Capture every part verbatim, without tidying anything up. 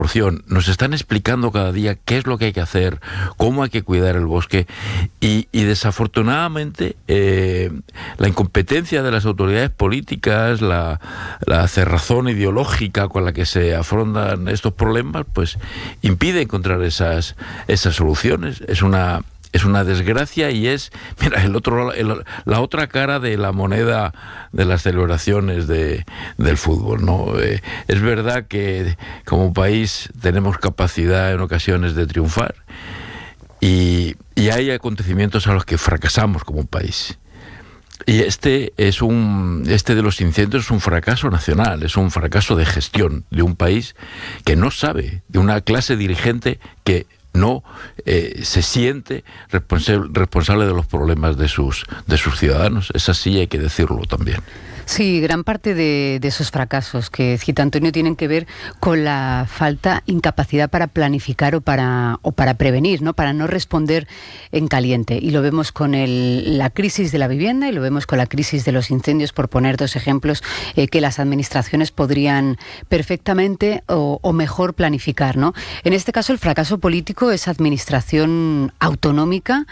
Nos están explicando cada día qué es lo que hay que hacer, cómo hay que cuidar el bosque y, y desafortunadamente eh, la incompetencia de las autoridades políticas, la, la cerrazón ideológica con la que se afrontan estos problemas, pues impide encontrar esas, esas soluciones. Es una... Es una desgracia y es, mira, el otro, el, la otra cara de la moneda de las celebraciones de, del fútbol, ¿no? Eh, es verdad que como país tenemos capacidad en ocasiones de triunfar y, y hay acontecimientos a los que fracasamos como país. Y este es un, este de los incendios es un fracaso nacional, es un fracaso de gestión de un país que no sabe, de una clase dirigente que no eh, se siente responsable, responsable de los problemas de sus, de sus ciudadanos. Es así, hay que decirlo también. Sí, gran parte de, de esos fracasos que cita Antonio tienen que ver con la falta, incapacidad para planificar o para, o para prevenir, ¿no? Para no responder en caliente. Y lo vemos con el, la crisis de la vivienda y lo vemos con la crisis de los incendios, por poner dos ejemplos eh, que las administraciones podrían perfectamente o, o mejor planificar, ¿no? En este caso, el fracaso político es administración autonómica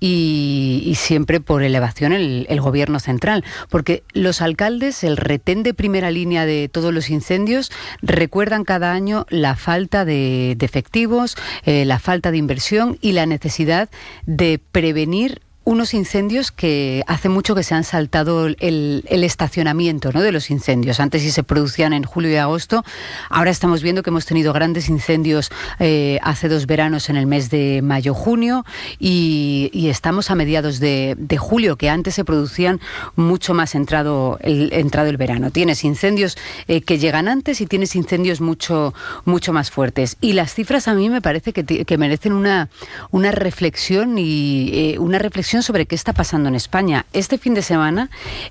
y, y siempre por elevación el, el gobierno central, porque los alcaldes, el retén de primera línea de todos los incendios, recuerdan cada año la falta de, de efectivos, eh, la falta de inversión y la necesidad de prevenir unos incendios que hace mucho que se han saltado el, el estacionamiento, ¿no?, de los incendios. Antes sí se producían en julio y agosto, ahora estamos viendo que hemos tenido grandes incendios eh, hace dos veranos en el mes de mayo-junio y, y estamos a mediados de, de julio, que antes se producían mucho más entrado el, entrado el verano. Tienes incendios eh, que llegan antes y tienes incendios mucho, mucho más fuertes. Y las cifras a mí me parece que, que merecen una, una reflexión y eh, una reflexión sobre qué está pasando en España. Este fin de semana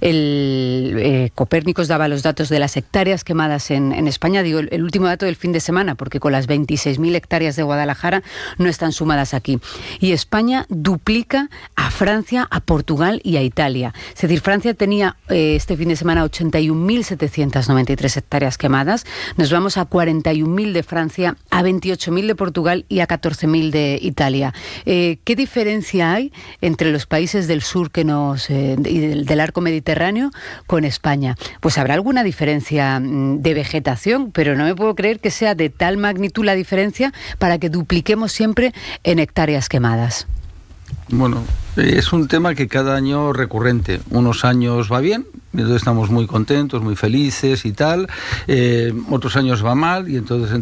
el eh, Copérnicos daba los datos de las hectáreas quemadas en, en España. Digo, el, el último dato del fin de semana, porque con las veintiséis mil hectáreas de Guadalajara no están sumadas aquí. Y España duplica a Francia, a Portugal y a Italia. Es decir, Francia tenía eh, este fin de semana ochenta y un mil setecientas noventa y tres hectáreas quemadas. Nos vamos a cuarenta y un mil de Francia, a veintiocho mil de Portugal y a catorce mil de Italia. Eh, ¿Qué diferencia hay entre los países del sur que nos eh, y del, del arco mediterráneo con España? Pues habrá alguna diferencia de vegetación, pero no me puedo creer que sea de tal magnitud la diferencia para que dupliquemos siempre en hectáreas quemadas. Bueno, es un tema que cada año recurrente. Unos años va bien, entonces estamos muy contentos, muy felices y tal. Eh, otros años va mal y entonces